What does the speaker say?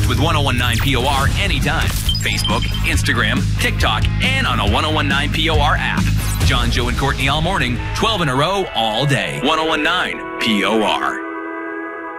Connect with 1019 POR anytime. Facebook, Instagram, TikTok, and on a 1019 POR app. John, Joe, and Courtney all morning, 12 in a row all day. 1019 POR.